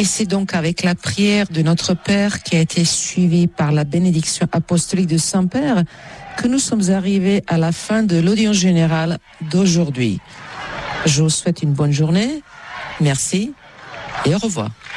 Et c'est donc avec la prière de notre Père qui a été suivie par la bénédiction apostolique de Saint-Père que nous sommes arrivés à la fin de l'audience générale d'aujourd'hui. Je vous souhaite une bonne journée. Merci et au revoir.